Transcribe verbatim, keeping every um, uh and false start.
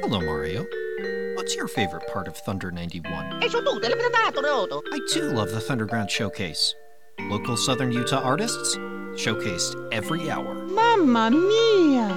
Hello, Mario. What's your favorite part of Thunder ninety-one? E su tutte le preparato, Roto. I too love the Thunderground Showcase. Local Southern Utah artists showcased every hour. Mamma mia!